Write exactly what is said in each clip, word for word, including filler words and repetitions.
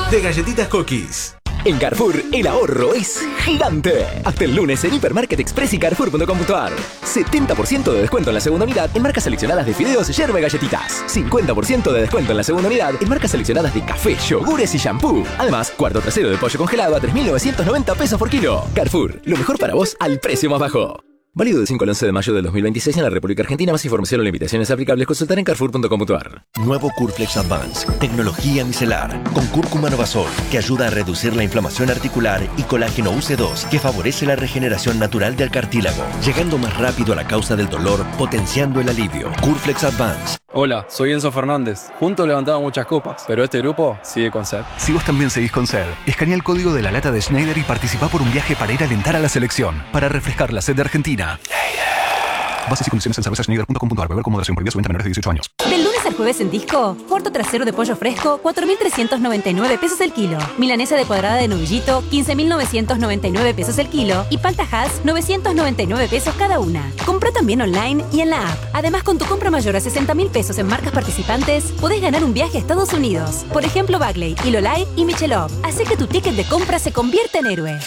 de galletitas Cookies. En Carrefour, el ahorro es gigante. Hasta el lunes en Hipermarket Express y Carrefour punto com punto a r. setenta por ciento de descuento en la segunda unidad en marcas seleccionadas de fideos, yerba y galletitas. cincuenta por ciento de descuento en la segunda unidad en marcas seleccionadas de café, yogures y shampoo. Además, cuarto trasero de pollo congelado a tres mil novecientos noventa pesos por kilo. Carrefour, lo mejor para vos al precio más bajo. Válido del cinco al once de mayo del dos mil veintiséis en la República Argentina. Más información o limitaciones aplicables consultar en Carrefour punto com punto a r. Nuevo Curflex Advance, tecnología micelar, con cúrcuma novazol, que ayuda a reducir la inflamación articular, y colágeno U C dos, que favorece la regeneración natural del cartílago, llegando más rápido a la causa del dolor, potenciando el alivio. Curflex Advance. Hola, soy Enzo Fernández. Juntos levantamos muchas copas, pero este grupo sigue con sed. Si vos también seguís con sed, escanea el código de la lata de Schneider y participá por un viaje para ir a alentar a la selección, para refrescar la sed de Argentina. Bases y condiciones en cerveza schneider punto com punto a r. Beber con moderación. Prohibida su venta a menores de dieciocho años. Del lunes al jueves en Disco, cuarto trasero de pollo fresco, cuatro mil trescientos noventa y nueve pesos el kilo. Milanesa de cuadrada de novillito, quince mil novecientos noventa y nueve pesos el kilo. Y palta Hass, novecientos noventa y nueve pesos cada una. Compra también online y en la app. Además, con tu compra mayor a sesenta mil pesos en marcas participantes, podés ganar un viaje a Estados Unidos. Por ejemplo, Bagley, Ilolai y Michelov. Hacé que tu ticket de compra se convierta en héroe.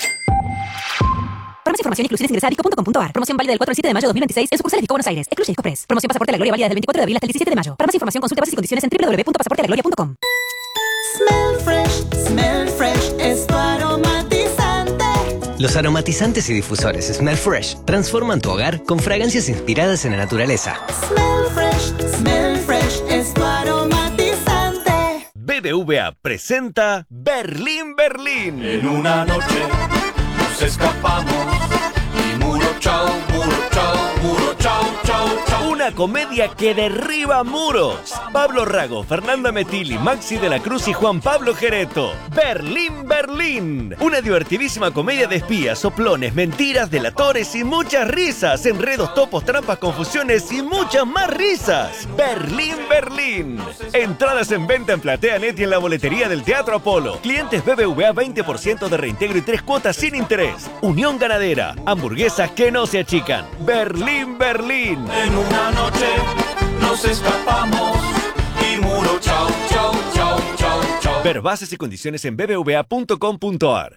Para más información, exclusiones, ingresa a disco punto com punto a r. Promoción válida del cuatro al siete de mayo de dos mil veintiséis en sucursales Disco Buenos Aires. Excluye Disco Press. Promoción Pasaporte a la Gloria válida del veinticuatro de abril hasta el diecisiete de mayo. Para más información, consulta bases y condiciones en doble u doble u doble u punto pasaporte a la gloria punto com. Smell Fresh, Smell Fresh es tu aromatizante. Los aromatizantes y difusores Smell Fresh transforman tu hogar con fragancias inspiradas en la naturaleza. Smell Fresh, Smell Fresh es tu aromatizante. B B V A presenta Berlín, Berlín. En una noche nos escapamos y muro chau, muro chau, muro chau, chau, chau. Una comedia que derriba muros. Pablo Rago, Fernanda Metilli, Maxi de la Cruz y Juan Pablo Gereto. Berlín, Berlín. Una divertidísima comedia de espías, soplones, mentiras, delatores y muchas risas. Enredos, topos, trampas, confusiones y muchas más risas. Berlín, Berlín. Entradas en venta en PlateaNet y en la boletería del Teatro Apolo. Clientes B B V A veinte por ciento de reintegro y tres cuotas sin interés. Unión Ganadera. Hamburguesas que no se achican. Berlín, Berlín. En una noche nos escapamos y muro chau, chau, chau, chau, chau. Ver bases y condiciones en b b v a punto com punto a r.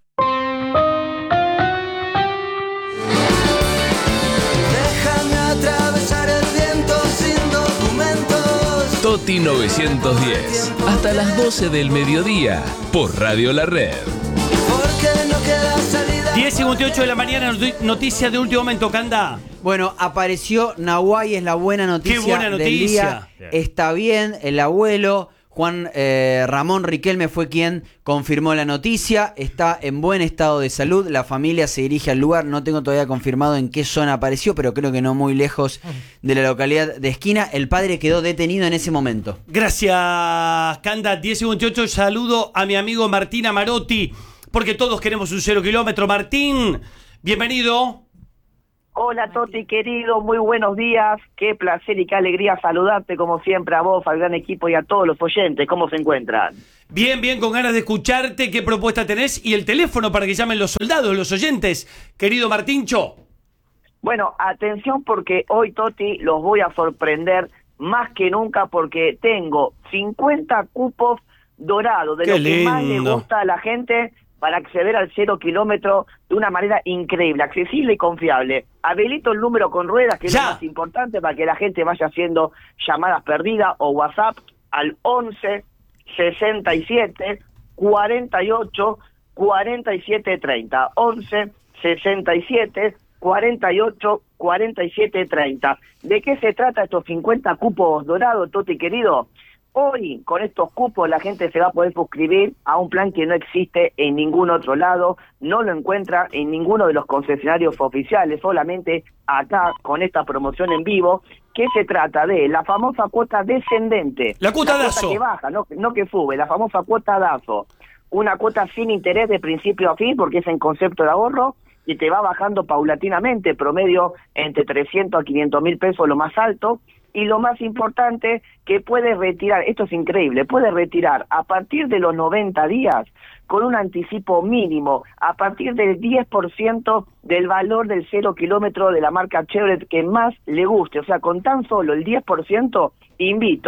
Déjame atravesar el viento sin documentos. Toti novecientos diez. Hasta las doce del mediodía. Por Radio La Red. Porque no queda salida. diez cincuenta y ocho de la mañana, noticia de último momento, Canda. Bueno, apareció Nahuay, es la buena noticia, Qué buena noticia. del día. Está bien, el abuelo Juan eh, Ramón Riquelme fue quien confirmó la noticia. Está en buen estado de salud. La familia se dirige al lugar. No tengo todavía confirmado en qué zona apareció, pero creo que no muy lejos de la localidad de Esquina. El padre quedó detenido en ese momento. Gracias, Canda. diez cincuenta y ocho, saludo a mi amigo Martín Amarotti, porque todos queremos un cero kilómetro. Martín, bienvenido. Hola Toti querido, muy buenos días, qué placer y qué alegría saludarte como siempre a vos, al gran equipo y a todos los oyentes. ¿Cómo se encuentran? Bien, bien, con ganas de escucharte, qué propuesta tenés y el teléfono para que llamen los soldados, los oyentes, querido Martíncho. Bueno, atención porque hoy Toti los voy a sorprender más que nunca porque tengo cincuenta cupos dorados de qué lo lindo. que más le gusta a la gente para acceder al cero kilómetro de una manera increíble, accesible y confiable. Habilito el número con ruedas, que ya. es lo más importante para que la gente vaya haciendo llamadas perdidas o WhatsApp al once sesenta y siete cuarenta y ocho cuarenta y siete treinta. once sesenta y siete cuarenta y ocho cuarenta y siete treinta. ¿De qué se trata estos cincuenta cupos dorados, Toti querido? Hoy, con estos cupos, la gente se va a poder suscribir a un plan que no existe en ningún otro lado, no lo encuentra en ninguno de los concesionarios oficiales, solamente acá, con esta promoción en vivo, que se trata de la famosa cuota descendente. La cuota la DAZO. Cuota que baja, no, no que sube, la famosa cuota DAZO. Una cuota sin interés de principio a fin, porque es en concepto de ahorro, y te va bajando paulatinamente, promedio entre trescientos a quinientos mil pesos lo más alto. Y lo más importante, que puedes retirar, esto es increíble, puedes retirar a partir de los noventa días con un anticipo mínimo, a partir del diez por ciento del valor del cero kilómetro de la marca Chevrolet que más le guste. O sea, con tan solo el diez por ciento, invito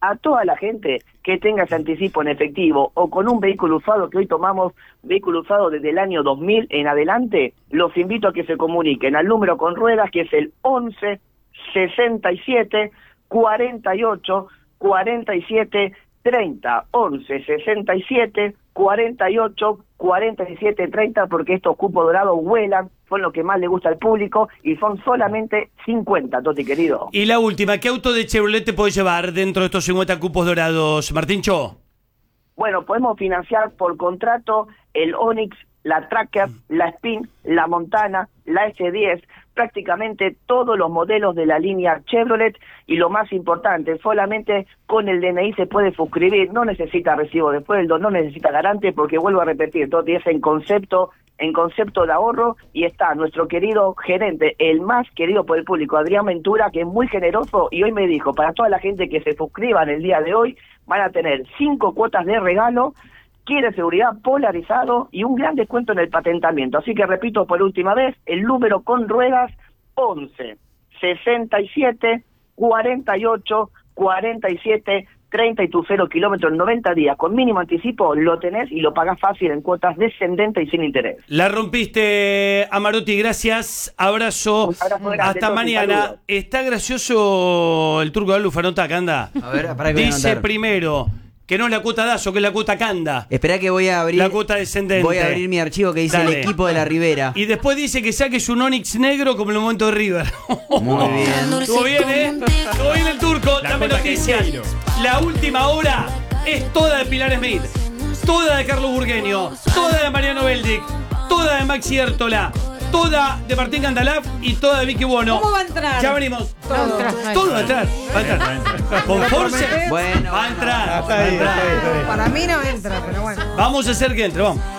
a toda la gente que tenga ese anticipo en efectivo o con un vehículo usado, que hoy tomamos vehículo usado desde el año dos mil en adelante, los invito a que se comuniquen al número con ruedas, que es el once sesenta y siete cuarenta y ocho cuarenta y siete treinta, once sesenta y siete cuarenta y ocho cuarenta y siete treinta, porque estos cupos dorados vuelan, son lo que más le gusta al público y son solamente cincuenta, Toti querido. Y la última, ¿qué auto de Chevrolet te puede llevar dentro de estos cincuenta cupos dorados, Martíncho? Bueno, podemos financiar por contrato el Onix, la Tracker, la Spin, la Montana, la S diez, prácticamente todos los modelos de la línea Chevrolet, y lo más importante, solamente con el D N I se puede suscribir, no necesita recibo de sueldo, no necesita garante, porque vuelvo a repetir, todo es en concepto, en concepto de ahorro, y está nuestro querido gerente, el más querido por el público, Adrián Ventura, que es muy generoso, y hoy me dijo, para toda la gente que se suscriban el día de hoy, van a tener cinco cuotas de regalo, quiere seguridad polarizado y un gran descuento en el patentamiento. Así que repito por última vez, el número con ruedas, once sesenta y siete cuarenta y ocho cuarenta y siete treinta, y tu cero kilómetros en noventa días con mínimo anticipo lo tenés y lo pagás fácil en cuotas descendentes y sin interés. La rompiste, Amarotti, gracias, abrazo, abrazo grande, hasta Toti, mañana. saludos. Está gracioso el turco de Lufanota, que anda. A ver, para que voy a Dice anotar. primero que no es la cuota Dazo, que es la cuota Canda. Esperá que voy a abrir. La cuota descendente. Voy a abrir mi archivo que dice Dale. el equipo de la Ribera. Y después dice que saques un Onix negro como en el momento de River. Muy bien. Estuvo bien, ¿eh? Estuvo bien el turco. La Dame cuota noticias. Quinceiro. La última hora es toda de Pilar Smith, toda de Carlos Burgueño, toda de Mariano Beldic, toda de Maxi Hértola, toda de Martín Candalaf y toda de Vicky Buono. ¿Cómo va a entrar? Ya venimos. Todo. Todo va a entrar. Va a entrar. Con Force Bueno, va a entrar. Está Va a bien, entrar. está bien, está bien. Para mí no entra, pero bueno. Vamos a hacer que entre, vamos.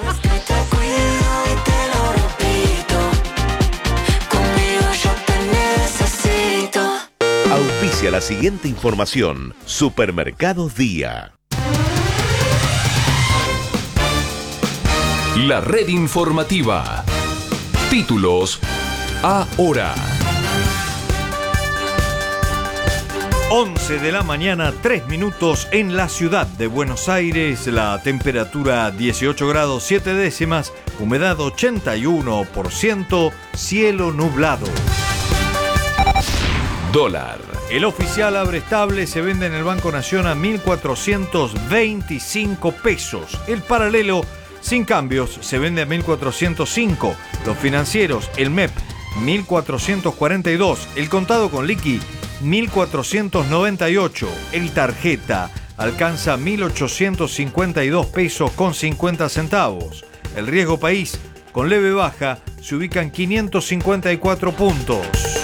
Auspicia la siguiente información. Supermercados Día. La red informativa. Títulos ahora. once de la mañana, tres minutos en la ciudad de Buenos Aires. La temperatura dieciocho grados siete décimas, humedad ochenta y uno por ciento, cielo nublado. Dólar. El oficial abre estable, se vende en el Banco Nación a mil cuatrocientos veinticinco pesos. El paralelo sin cambios se vende a mil cuatrocientos cinco. Los financieros, el M E P, mil cuatrocientos cuarenta y dos. El contado con liqui, mil cuatrocientos noventa y ocho. El tarjeta alcanza mil ochocientos cincuenta y dos pesos con cincuenta centavos. El riesgo país, con leve baja, se ubica en quinientos cincuenta y cuatro puntos.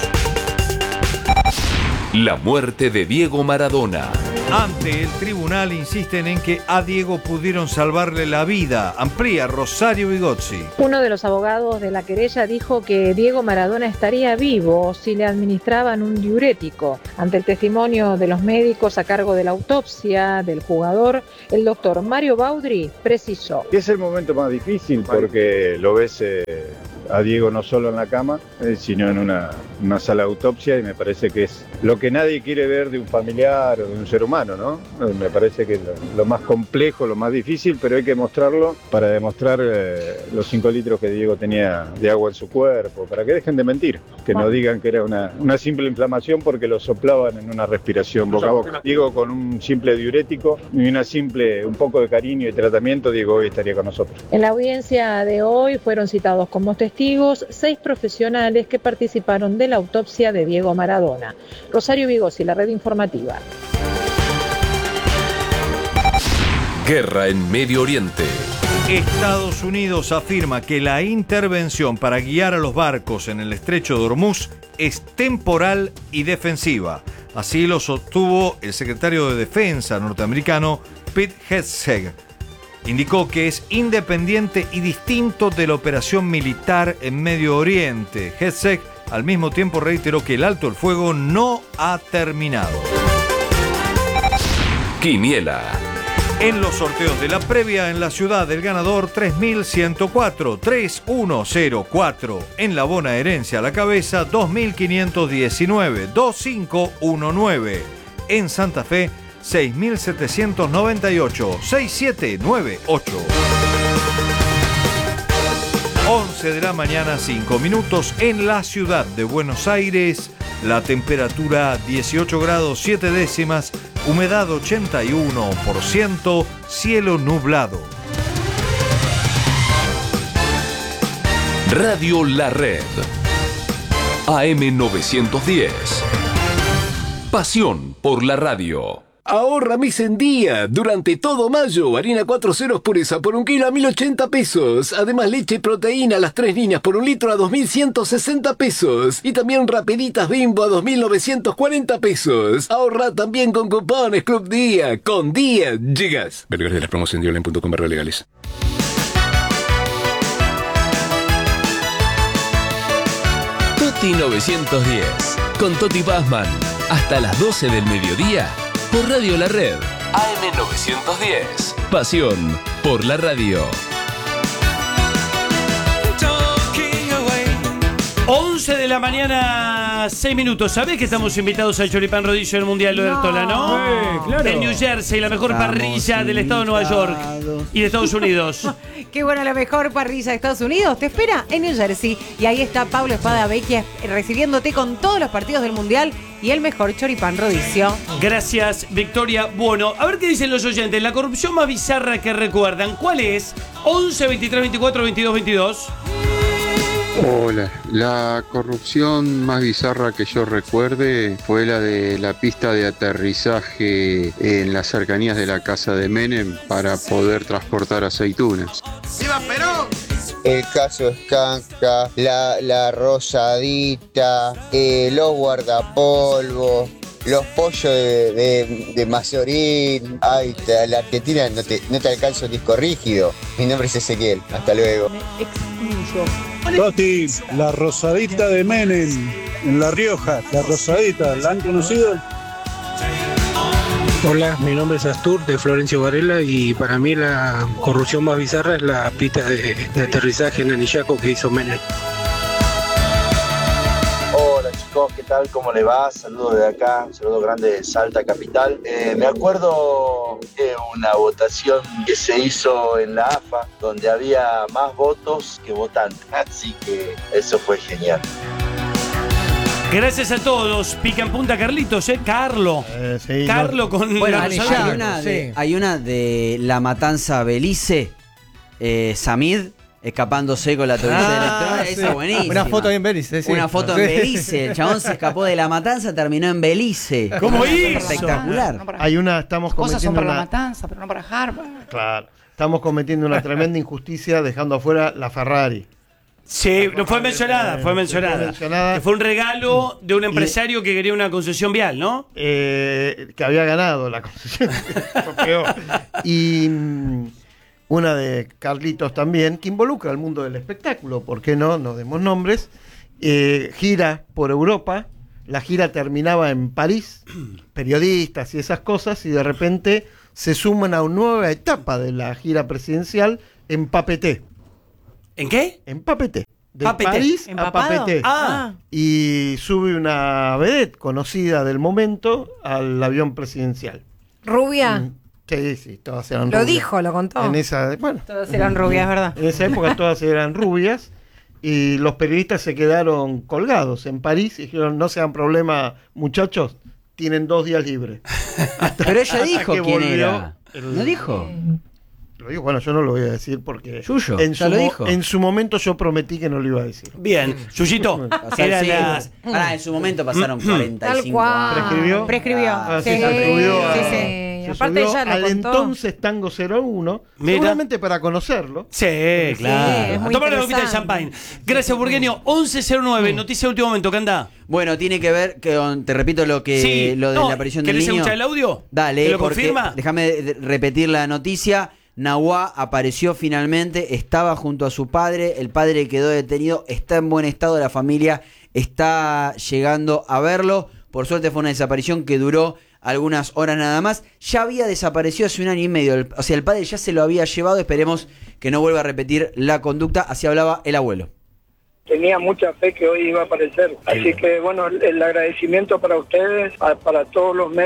La muerte de Diego Maradona. Ante el tribunal insisten en que a Diego pudieron salvarle la vida. Amplía Rosario Vigozzi. Uno de los abogados de la querella dijo que Diego Maradona estaría vivo si le administraban un diurético. Ante el testimonio de los médicos a cargo de la autopsia del jugador, el doctor Mario Baudry precisó. Es el momento más difícil porque lo ves eh, a Diego no solo en la cama, eh, sino en una, una sala de autopsia, y me parece que es lo que nadie quiere ver de un familiar o de un ser humano, ¿no? Eh, me parece que es lo, lo más complejo, lo más difícil, pero hay que mostrarlo para demostrar eh, los cinco litros que Diego tenía de agua en su cuerpo, para que dejen de mentir, que no digan que era una, una simple inflamación porque lo soplaban en una respiración boca a boca. Diego, con un simple diurético y una simple, un poco de cariño y tratamiento, Diego hoy estaría con nosotros. En la audiencia de hoy fueron citados como testigos seis profesionales que participaron de la autopsia de Diego Maradona. Rosario Vigozzi, la red informativa. Guerra en Medio Oriente. Estados Unidos afirma que la intervención para guiar a los barcos en el estrecho de Hormuz es temporal y defensiva. Así lo sostuvo el secretario de Defensa norteamericano Pete Hegseth. Indicó que es independiente y distinto de la operación militar en Medio Oriente. Hegseth al mismo tiempo reiteró que el alto el fuego no ha terminado. Quiniela. En los sorteos de la previa en la ciudad, el ganador tres mil ciento cuatro, tres mil ciento cuatro. En la bonaerense a la cabeza, dos mil quinientos diecinueve, dos mil quinientos diecinueve. En Santa Fe, seis mil setecientos noventa y ocho, seis siete nueve ocho. once de la mañana, cinco minutos en la ciudad de Buenos Aires. La temperatura dieciocho grados siete décimas, humedad ochenta y uno por ciento, cielo nublado. Radio La Red. A M novecientos diez. Pasión por la radio. Ahorra mes en día. Durante todo mayo, harina cuatro ceros pureza por un kilo a mil ochenta pesos. Además, leche y proteína a las tres líneas por un litro a dos mil ciento sesenta pesos. Y también rapiditas Bimbo a dos mil novecientos cuarenta pesos. Ahorra también con cupones Club Día. Con Día llegas. Ver de las promos en diolen punto com barra legales. Toti novecientos diez. Con Toti Pazman. Hasta las doce del mediodía. Por Radio La Red. A M novecientos diez. Pasión por la radio. once de la mañana, seis minutos. ¿Sabés que estamos invitados al Choripán Rodillo del Mundial de Bertola, no? Sí, claro. En New Jersey, la mejor Estamos parrilla del estado de Nueva York y de Estados Unidos. Qué bueno, la mejor parrilla de Estados Unidos te espera en New Jersey. Y ahí está Pablo Espada Vecchia recibiéndote con todos los partidos del Mundial y el mejor choripán rodicio. Gracias, Victoria. Bueno, a ver qué dicen los oyentes. La corrupción más bizarra que recuerdan, ¿cuál es? once, veintitrés, veinticuatro, veintidós, veintidós. Hola, la corrupción más bizarra que yo recuerde fue la de la pista de aterrizaje en las cercanías de la casa de Menem para poder transportar aceitunas. ¡Viva Perón! El caso Escanca, la, la Rosadita, eh, los guardapolvos, los pollos de, de, de Mazorín. Ay, te, la Argentina no te, no te alcanza un disco rígido. Mi nombre es Ezequiel. Hasta luego. Toti, la Rosadita de Menem, en La Rioja, la Rosadita, ¿la han conocido? Hola, mi nombre es Astur de Florencio Varela y para mí la corrupción más bizarra es la pista de, de aterrizaje en Anillaco que hizo Menem. Hola chicos, ¿qué tal? ¿Cómo le va? Saludos de acá, un saludo grande de Salta Capital. Eh, me acuerdo de una votación que se hizo en la A F A donde había más votos que votantes, así que eso fue genial. Gracias a todos. Pica en punta Carlitos, ¿eh? Carlo. Eh, sí, Carlo no. con Bueno, la hay, Rosadita. hay una de, hay una de La Matanza Belice, eh, Samid, escapándose con la televisión Ah, electrónica. sí. Esa es buenísima. Una foto ahí en Belice, sí. Una foto Sí. en Belice. El chabón se escapó de La Matanza, terminó en Belice. ¿Cómo hizo? Espectacular. Hay una, estamos Cosas son cometiendo para la una, matanza, pero no para Harvard. claro, estamos cometiendo una tremenda injusticia dejando afuera la Ferrari. Sí, no fue mencionada, fue Fue mencionada. mencionada. Que fue un regalo de un empresario que quería una concesión vial, ¿no? Eh, que había ganado la concesión. Fue peor. Y mm, una de Carlitos también, que involucra al mundo del espectáculo, ¿por qué no? No demos nombres. Eh, gira por Europa, la gira terminaba en París, periodistas y esas cosas, y de repente se suman a una nueva etapa de la gira presidencial en Papeete. ¿En qué? En Papeete. De Papeete. París a ¿Empapado? Papeete. Ah. Y sube una vedette conocida del momento al avión presidencial. ¿Rubia? Mm, Sí, sí, todas eran Lo rubias. dijo, lo contó. En esa, bueno, Todas eran rubias, ¿verdad? En esa época todas eran rubias y los periodistas se quedaron colgados en París y dijeron, no sean problema, muchachos, tienen dos días libres. Hasta- Pero ella hasta dijo que quién volvió era. el- ¿No dijo? Lo digo, bueno, yo no lo voy a decir porque Yuyo, en, ya su lo mo- dijo. en su momento yo prometí que no lo iba a decir. Bien, Yuyito. Era Sí. las- Pará, en su momento pasaron cuarenta y Tal cinco cual. años. ¿Prescribió? Prescribió. Ah, sí, sí, se subió a- sí, sí. se Aparte subió ella lo al contó. entonces Tango cero uno, Mira. seguramente para conocerlo. Sí, claro. es muy Toma la copita de interesante. champagne. Gracias, Burgueño. once cero nueve, noticia de último momento, ¿qué anda? Bueno, tiene que ver con, te repito lo que Sí, lo de no, la aparición del ¿querés niño. escuchar el audio? Dale, ¿Te lo porque confirma? déjame de- de repetir la noticia. Nahuá apareció finalmente, estaba junto a su padre, el padre quedó detenido, está en buen estado, la familia está llegando a verlo. Por suerte fue una desaparición que duró algunas horas nada más. Ya había desaparecido hace un año y medio, el- o sea, el padre ya se lo había llevado, esperemos que no vuelva a repetir la conducta, así hablaba el abuelo. Tenía mucha fe que hoy iba a aparecer. Así que, bueno, el, el agradecimiento para ustedes, a- para todos los medios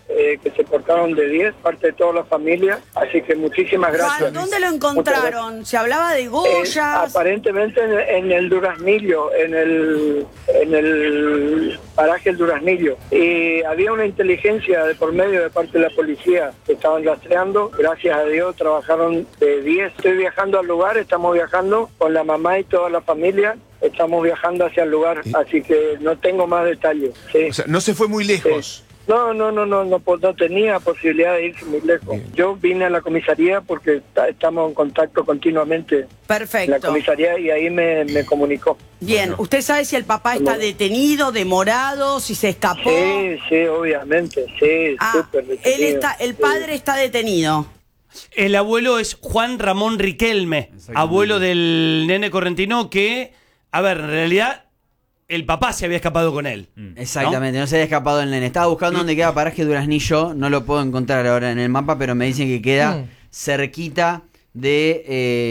eh, que se portaron de diez, parte de toda la familia, así que muchísimas gracias. Juan, ¿dónde lo encontraron? ¿Se hablaba de Eh, Goyas? aparentemente en, en el Duraznillo, en el, en el paraje El Duraznillo. Y había una inteligencia de por medio de parte de la policía que estaban rastreando. Gracias a Dios trabajaron de diez. Estoy viajando al lugar, estamos viajando con la mamá y toda la familia. Estamos viajando hacia el lugar, así que no tengo más detalles. Sí. O sea, no se fue muy lejos. Sí. No, no, no, no, no, po- no tenía posibilidad de irse muy lejos. Yo vine a la comisaría porque ta- estamos en contacto continuamente. Perfecto. En la comisaría y ahí me, me comunicó. Bien, ¿usted sabe si el papá está detenido, demorado, si se escapó? Sí, sí, obviamente, sí, Ah, súper Él detenido. está, el padre está detenido. El abuelo es Juan Ramón Riquelme, abuelo del nene correntino que, a ver, en realidad el papá se había escapado con él. Exactamente, no, se había escapado el nene. Estaba buscando dónde queda Paraje Duraznillo, no lo puedo encontrar ahora en el mapa, pero me dicen que queda Mm. cerquita de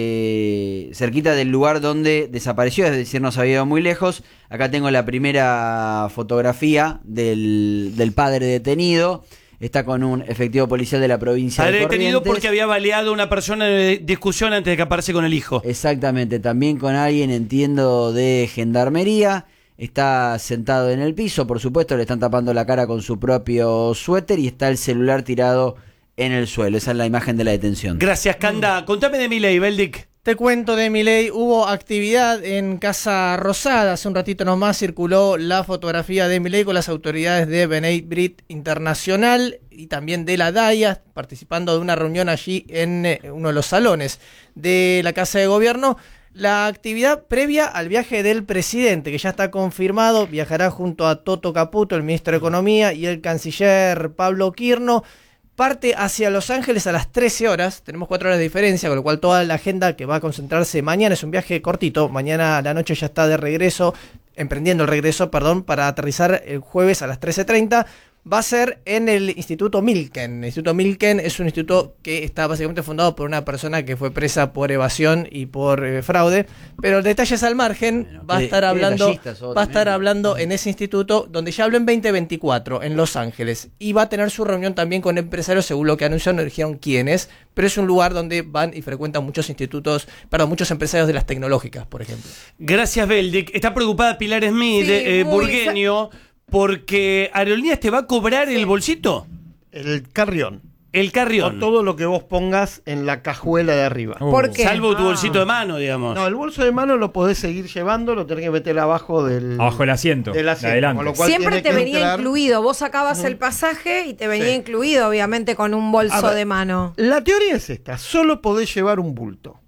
eh, cerquita del lugar donde desapareció, es decir, no se había ido muy lejos. Acá tengo la primera fotografía del, del padre detenido. Está con un efectivo policial de la provincia Padre de Corrientes. detenido porque había baleado a una persona en discusión antes de que aparece con el hijo. Exactamente, también con alguien, entiendo, de gendarmería. Está sentado en el piso, por supuesto, le están tapando la cara con su propio suéter y está el celular tirado en el suelo. Esa es la imagen de la detención. Gracias, Canda. Contame de Milei, Beldic. Te cuento de Milei, hubo actividad en Casa Rosada, hace un ratito nomás circuló la fotografía de Milei con las autoridades de B'nai B'rith Internacional y también de la D A I A, participando de una reunión allí en eh, uno de los salones de la Casa de Gobierno. La actividad previa al viaje del presidente, que ya está confirmado, viajará junto a Toto Caputo, el ministro de Economía, y el canciller Pablo Quirno. Parte hacia Los Ángeles a las trece horas, tenemos cuatro horas de diferencia, con lo cual toda la agenda que va a concentrarse mañana es un viaje cortito, mañana a la noche ya está de regreso, emprendiendo el regreso, perdón, para aterrizar el jueves a las trece treinta. Va a ser en el Instituto Milken. El Instituto Milken es un instituto que está básicamente fundado por una persona que fue presa por evasión y por eh, fraude, pero detalles al margen, bueno, va a estar hablando va a estar hablando en ese instituto donde ya habló en veinte veinticuatro en Los Ángeles y va a tener su reunión también con empresarios, según lo que anunciaron, no dijeron quiénes, pero es un lugar donde van y frecuentan muchos institutos, perdón, muchos empresarios de las tecnológicas, por ejemplo. Gracias, Beldic. Está preocupada Pilar Smith, Sí, eh, muy Burgueño, porque Aerolíneas te va a cobrar el bolsito. El carrión. El carrión. O todo lo que vos pongas en la cajuela de arriba. ¿Por qué? Salvo tu bolsito de mano, digamos. No, el bolso de mano lo podés seguir llevando, lo tenés que meter abajo del... Abajo del asiento. Del asiento. Adelante. Con lo cual Siempre tiene te que venía entrar- incluido. Vos sacabas el pasaje y te venía Sí. incluido, obviamente, con un bolso A ver, de mano. La teoría es esta, solo podés llevar un bulto.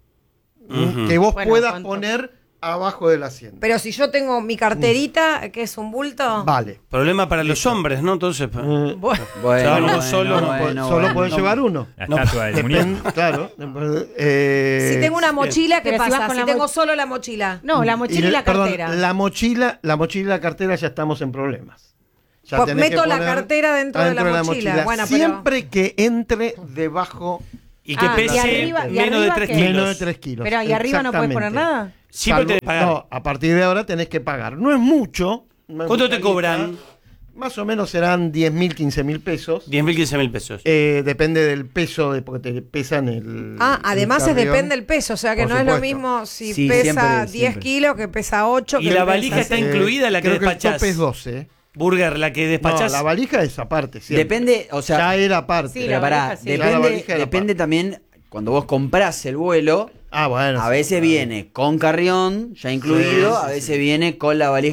Ujú. Que vos Bueno, puedas ¿cuánto? poner abajo del asiento. Pero si yo tengo mi carterita, que es un bulto. Vale. Problema para los hombres, ¿no? Entonces, pues. Bueno. Ya bueno, vos solo, bueno, bueno, solo bueno, podés no. llevar uno. La No, estatua del depende- muñeco. Claro. eh, Si tengo una mochila, ¿qué Pero si vas pasa? con Si la tengo mo- solo la mochila. No, la mochila y, le- la perdón, cartera. la mochila, la mochila y la cartera ya estamos en problemas. Ya Pues tenés que meto la poner cartera dentro de la mochila. Bueno, pero- Siempre que entre debajo y que Ah, pese y arriba- y menos de arriba tres qué? kilos. menos de tres kilos. Pero, ¿y arriba no puedes poner Exactamente. nada? Siempre Salvo- tenés que pagar. No, a partir de ahora tenés que pagar. No es mucho. no es ¿Cuánto mucha te cobran? guita. Más o menos serán diez mil, quince mil pesos. diez mil, quince mil pesos. Eh, depende del peso, de, porque te pesan el. Ah, el además es carrión. depende del peso, o sea que Por no es lo supuesto. mismo si Sí, pesa siempre, diez siempre. kilos que pesa ocho. ¿Y que la pesa valija está seis. incluida, la que creo que el despachás? tope es doce. Burger, la que despachás. No, la valija es aparte. siempre. Depende, o sea, Ya era aparte. Sí, pero la pará, valija sí. Ya la depende, valija era depende también cuando vos comprás el vuelo. Ah, bueno. A sí, veces claro. viene con carrión ya incluido, Sí, sí, a veces sí. viene con la valija